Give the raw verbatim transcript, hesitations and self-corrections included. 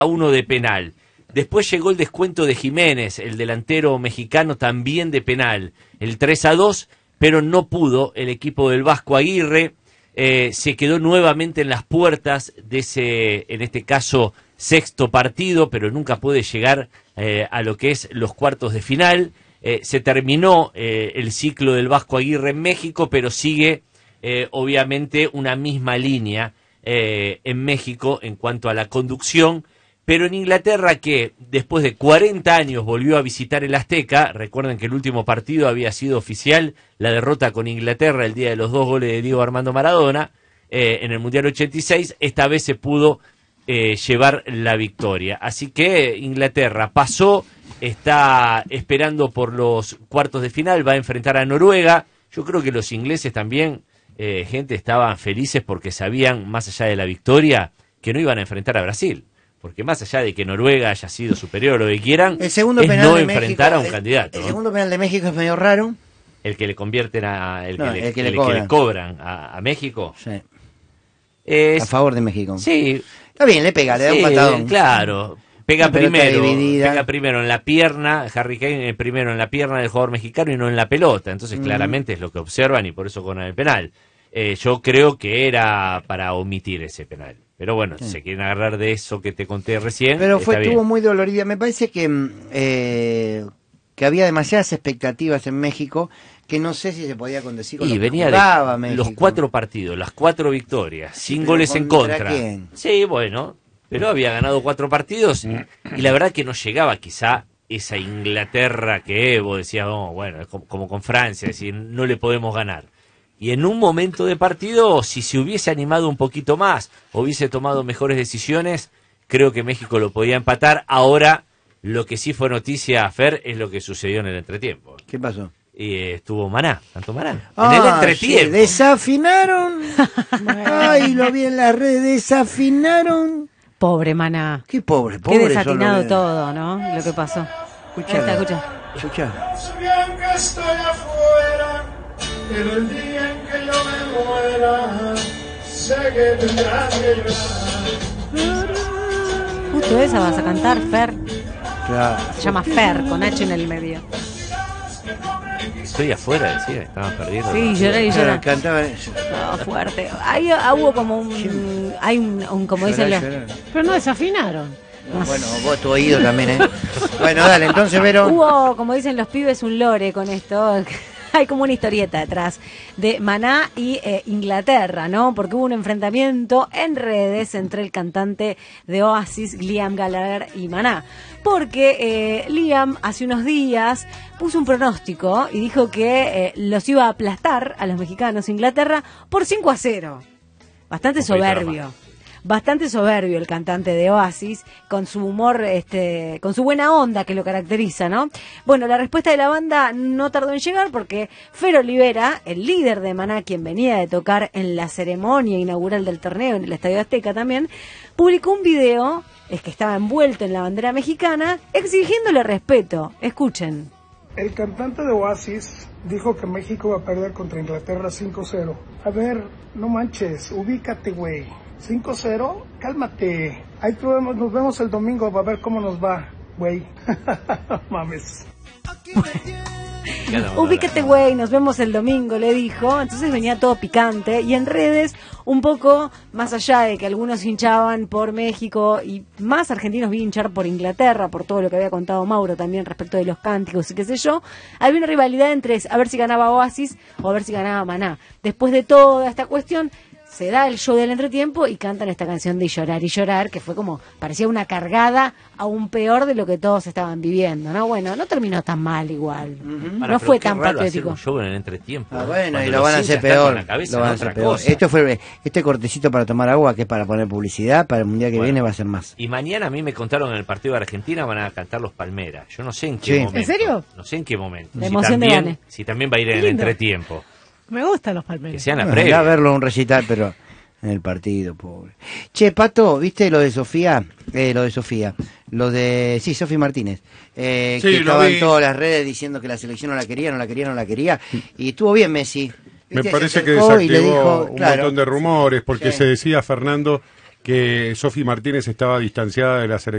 a uno de penal. Después llegó el descuento de Jiménez, el delantero mexicano, también de penal, el tres a dos, pero no pudo el equipo del Vasco Aguirre, eh, se quedó nuevamente en las puertas de ese, en este caso, sexto partido, pero nunca puede llegar eh, a lo que es los cuartos de final. Eh, se terminó eh, el ciclo del Vasco Aguirre en México, pero sigue eh, obviamente una misma línea eh, en México en cuanto a la conducción. Pero en Inglaterra, que después de cuarenta años volvió a visitar el Azteca, recuerden que el último partido había sido oficial, la derrota con Inglaterra el día de los dos goles de Diego Armando Maradona, eh, en el Mundial ochenta y seis, esta vez se pudo eh, llevar la victoria. Así que Inglaterra pasó, está esperando por los cuartos de final, va a enfrentar a Noruega. Yo creo que los ingleses también, eh, gente, estaban felices porque sabían, más allá de la victoria, que no iban a enfrentar a Brasil. Porque más allá de que Noruega haya sido superior o lo que quieran, el segundo es penal no de enfrentar México, a un el, candidato. El ¿no? segundo penal de México es medio raro. El que le convierten a... El, no, que, le, el que, le, el cobran. que le cobran a, a México. Sí. Es, a favor de México. Sí. Está bien, le pega, le da sí, un patadón. Claro. Pega Una primero, dividida. pega primero en la pierna, Harry Kane eh, primero en la pierna del jugador mexicano y no en la pelota. Entonces mm. claramente es lo que observan y por eso cobran el penal. Eh, yo creo que era para omitir ese penal. Pero bueno, sí. se quieren agarrar de eso que te conté recién. Pero fue está estuvo bien. muy dolorida. Me parece que, eh, que había demasiadas expectativas en México que no sé si se podía condecir con y lo que venía jugaba de México. Los cuatro partidos, las cuatro victorias, sí, sin goles en contra. ¿Quién? Sí, bueno, pero había ganado cuatro partidos y, y la verdad que no llegaba quizá esa Inglaterra que vos decías, oh, bueno, es como, como con Francia, es decir, no le podemos ganar. Y en un momento de partido, si se hubiese animado un poquito más, hubiese tomado mejores decisiones, creo que México lo podía empatar. Ahora, lo que sí fue noticia, Fer, es lo que sucedió en el entretiempo. ¿Qué pasó? Y eh, estuvo Maná, tanto Maná. Ah, en el entretiempo. Sí, desafinaron. Ay, lo vi en las redes, desafinaron. Pobre Maná. Qué pobre, pobre. Qué desatinado todo, ¿no? Lo que pasó. Escuchá, está, escucha. Escuchá. Pero el día en que yo me muera, sé que tendrás que llorar. Justo esa vas a cantar, Fer. Claro. Se llama Fer, con H en el medio. Estoy afuera, decía, estaban perdiendo. Sí, lloré y lloré. Cantaban eso. No, fuerte. Ahí ah, hubo como un... Hay un, un como dicen los... Pero no desafinaron. No, bueno, vos tu oído también, ¿eh? Bueno, dale, entonces, Vero. Hubo, como dicen los pibes, un lore con esto. Hay como una historieta detrás de Maná y eh, Inglaterra, ¿no? Porque hubo un enfrentamiento en redes entre el cantante de Oasis, Liam Gallagher, y Maná. Porque eh, Liam hace unos días puso un pronóstico y dijo que eh, los iba a aplastar a los mexicanos Inglaterra por cinco a cero. Bastante soberbio. Bastante soberbio el cantante de Oasis, con su humor, este, con su buena onda que lo caracteriza, ¿no? Bueno, la respuesta de la banda no tardó en llegar porque Fer Olivera, el líder de Maná, quien venía de tocar en la ceremonia inaugural del torneo en el Estadio Azteca también, publicó un video, es que estaba envuelto en la bandera mexicana, exigiéndole respeto. Escuchen. El cantante de Oasis dijo que México va a perder contra Inglaterra cinco cero. A ver, no manches, ubícate, güey. cinco cero, cálmate. Ahí vemos, nos vemos el domingo para ver cómo nos va, güey. Mames. Ubícate, güey, nos vemos el domingo, le dijo. Entonces venía todo picante. Y en redes, un poco más allá de que algunos hinchaban por México y más argentinos vi hinchar por Inglaterra, por todo lo que había contado Mauro también respecto de los cánticos y qué sé yo, había una rivalidad entre a ver si ganaba Oasis o a ver si ganaba Maná. Después de toda esta cuestión, se da el show del entretiempo y cantan esta canción de Llorar y Llorar, que fue como, parecía una cargada aún peor de lo que todos estaban viviendo, ¿no? Bueno, no terminó tan mal igual, uh-huh. no Ahora, fue tan patético. Un show en el entretiempo. Ah, bueno, y lo van a hacer peor. Cabeza, lo van a hacer peor. Esto fue este cortecito para tomar agua, que es para poner publicidad, para el mundial que bueno, viene va a ser más. Y mañana a mí me contaron en el partido de Argentina van a cantar los Palmeras. Yo no sé en qué sí. momento. ¿En serio? No sé en qué momento. La si emoción también, de Gane. Si también va a ir en el entretiempo. Me gustan los Palmeras. Que sean la bueno, previa. a verlo un recital, pero en el partido, pobre. Che, Pato, ¿viste lo de Sofía? Eh, lo de Sofía. Lo de... Sí, Sofía Martínez. Eh, sí, que estaban vi. todas las redes diciendo que la selección no la quería, no la quería, no la quería. Y estuvo bien Messi. Me ¿Viste? parece Se que acercó y desactivó le dijo, un claro, montón de rumores, porque sí. se decía, Fernando, que Sofi Martínez estaba distanciada de la selección